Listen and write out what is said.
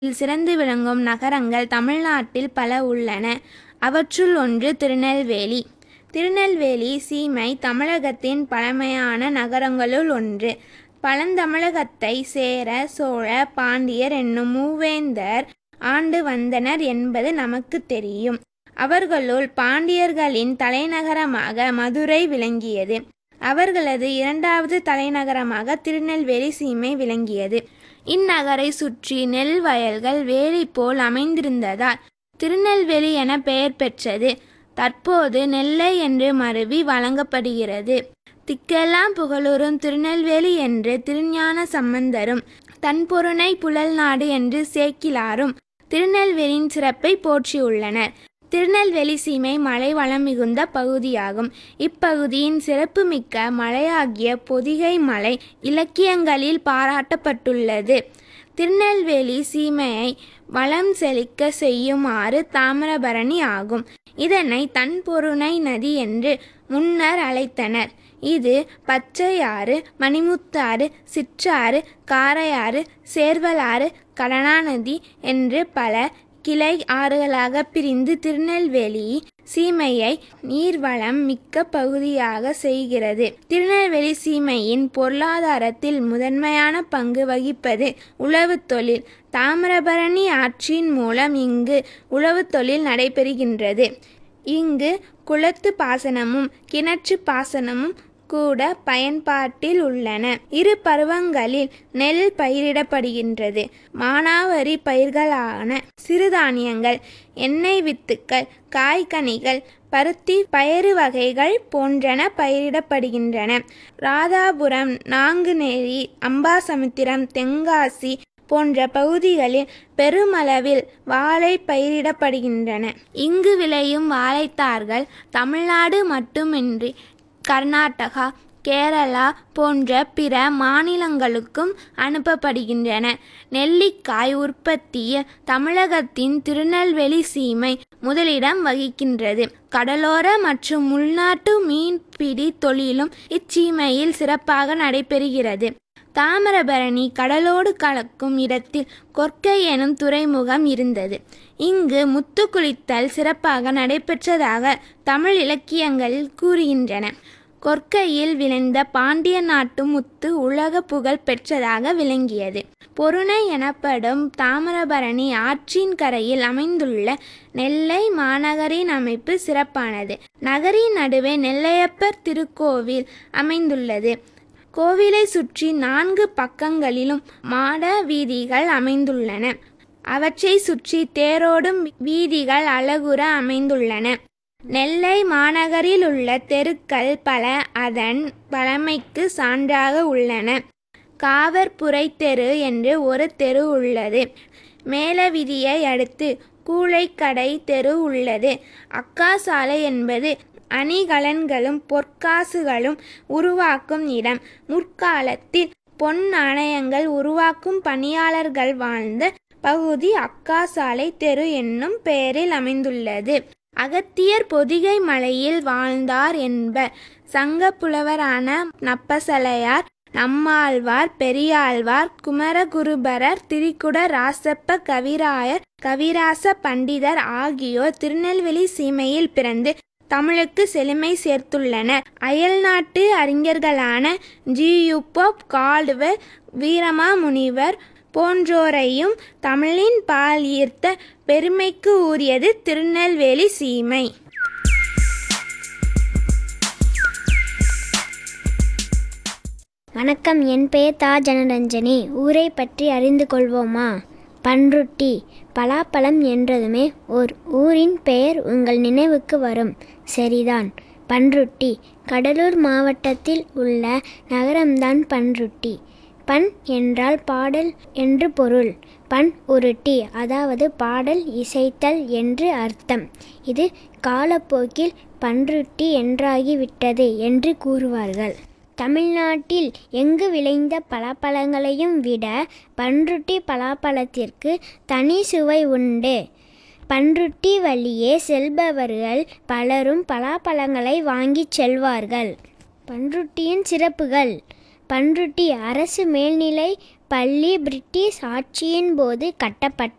சிறந்து விளங்கும் நகரங்கள் தமிழ்நாட்டில் பல உள்ளன. அவற்றுள் ஒன்று திருநெல்வேலி. திருநெல்வேலி சீமை தமிழகத்தின் பழமையான நகரங்களுள் ஒன்று. பழந்தமிழகத்தை சேர, சோழ, பாண்டியர் என்னும் மூவேந்தர் ஆண்டு வந்தனர் என்பது நமக்கு தெரியும். அவர்களுள் பாண்டியர்களின் தலைநகரமாக மதுரை விளங்கியது. அவர்களது இரண்டாவது தலைநகரமாக திருநெல்வேலி சீமை விளங்கியது. இந்நகரை சுற்றி நெல் வயல்கள் வேலி போல் அமைந்திருந்ததால் திருநெல்வேலி என பெயர் பெற்றது. தற்போது நெல்லை என்று மருவி வழங்கப்படுகிறது. திக்கெல்லாம் புகழுறும் திருநெல்வேலி என்று திருஞான சம்பந்தரும், தன்பொருணை புழல் நாடு என்று சேக்கிழாரும் திருநெல்வேலியின் சிறப்பை போற்றியுள்ளனர். திருநெல்வேலி சீமை மலை வளம் மிகுந்த பகுதியாகும். இப்பகுதியின் சிறப்புமிக்க மலையாகிய பொதிகை மலை இலக்கியங்களில் பாராட்டப்பட்டுள்ளது. திருநெல்வேலி சீமையை வளம் செழிக்க செய்யும் ஆறு தாமிரபரணி ஆகும். இதனை தன்பொருணை நதி என்று முன்னர் அழைத்தனர். இது பச்சையாறு, மணிமுத்தாறு, சிற்றாறு, காரையாறு, சேர்வலாறு, கடனாநதி என்று பல கிளை ஆறுகளாக பிரிந்து திருநெல்வேலி சீமையை நீர்வளம் மிக்க பகுதியாக செய்கிறது. திருநெல்வேலி சீமையின் பொருளாதாரத்தில் முதன்மையான பங்கு வகிப்பது உழவு தொழில். தாமிரபரணி ஆற்றின் மூலம் இங்கு உழவு தொழில் நடைபெறுகின்றது. இங்கு குளத்து பாசனமும் கிணற்று பாசனமும் கூட பயன்பாட்டில் உள்ளன. இரு பருவங்களில் நெல் பயிரிடப்படுகின்றது. மானாவாரி பயிர்களான சிறுதானியங்கள், எண்ணெய் வித்துக்கள், காய்கனிகள், பருத்தி, பயறு வகைகள் போன்றன பயிரிடப்படுகின்றன. ராதாபுரம், நாங்குநேரி, அம்பாசமுத்திரம், தென்காசி போன்ற பகுதிகளில் பெருமளவில் வாழை பயிரிடப்படுகின்றன. இங்கு விளையும் வாழைத்தார்கள் தமிழ்நாடு மட்டுமின்றி கர்நாடகா, கேரளா போன்ற பிற மாநிலங்களுக்கும் அனுப்பப்படுகின்றன. நெல்லிக்காய் உற்பத்தியில் தமிழகத்தின் திருநெல்வேலி சீமை முதலிடம் வகிக்கின்றது. கடலோர மற்றும் உள்நாட்டு மீன்பிடி தொழிலும் இச்சீமையில் சிறப்பாக நடைபெறுகிறது. தாமிரபரணி கடலோடு கலக்கும் இடத்தில் கொற்கை எனும் துறைமுகம் இருந்தது. இங்கு முத்து குளித்தல் சிறப்பாக நடைபெற்றதாக தமிழ் இலக்கியங்களில் கூறுகின்றன. கொற்கையில் விளைந்த பாண்டிய நாட்டு முத்து உலக புகழ் பெற்றதாக விளங்கியது. பொருணை எனப்படும் தாமிரபரணி ஆற்றின் கரையில் அமைந்துள்ள நெல்லை மாநகரின் அமைப்பு சிறப்பானது. நகரின் நடுவே நெல்லையப்பர் திருக்கோவில் அமைந்துள்ளது. கோவிலை சுற்றி 4 பக்கங்களிலும் மாட வீதிகள் அமைந்துள்ளன. அவற்றை சுற்றி தேரோடும் வீதிகள் அழகுற அமைந்துள்ளன. நெல்லை மாநகரில் உள்ள தெருக்கள் பல அதன் பழமைக்கு சான்றாக உள்ளன. காவற்புரை தெரு என்று ஒரு தெரு உள்ளது. மேலவீதியை அடுத்து கூழைக்கடை தெரு உள்ளது. அக்காசாலை என்பது அணிகலன்களும் பொற்காசுகளும் உருவாக்கும் இடம். முற்காலத்தில் பொன் நாணயங்கள் உருவாக்கும் பணியாளர்கள் வாழ்ந்த பகுதி அக்காசாலை தெரு என்னும் பெயரில் அமைந்துள்ளது. அகத்தியர் பொதிகை மலையில் வாழ்ந்தார் என்பர். சங்க புலவரான நப்பசலையார், நம்மாழ்வார், பெரியாழ்வார், குமரகுருபரர், திரிகுட ராசப்ப கவிராயர், கவிராச பண்டிதர் ஆகியோர் திருநெல்வேலி சீமையில் பிறந்து தமிழுக்கு செழுமை சேர்த்துள்ளனர். அயல்நாட்டு அறிஞர்களான ஜி.யு.போப், கால்டுவெல், வீரமாமுனிவர் போன்றோரையும் தமிழின் பால் ஈர்த்த பெருமைக்கு உரியது திருநெல்வேலி சீமை. வணக்கம், என் பெயர் தா. ஜனரஞ்சனி. ஊரை பற்றி அறிந்து கொள்வோமா? பன்ருட்டி. பலாப்பழம் என்றதுமே ஓர் ஊரின் பெயர் உங்கள் நினைவுக்கு வரும். சரிதான். பன்ருட்டி கடலூர் மாவட்டத்தில் உள்ள நகரம்தான் பன்ருட்டி. பண் என்றால் பாடல் என்று பொருள். பண் உருட்டி அதாவது பாடல் இசைத்தல் என்று அர்த்தம். இது காலப்போக்கில் பன்ருட்டி என்றாகிவிட்டது என்று கூறுவார்கள். தமிழ்நாட்டில் எங்கு விளைந்த பலாப்பழங்களையும் விட பன்ருட்டி பலாப்பழத்திற்கு தனி சுவை உண்டு. பன்ருட்டி வழியே செல்பவர்கள் பலரும் பலாப்பழங்களை வாங்கிச் செல்வார்கள். பன்ருட்டியின் சிறப்புகள். பன்ருட்டி அரசு மேல்நிலை பள்ளி பிரிட்டிஷ் ஆட்சியின் போது கட்டப்பட்ட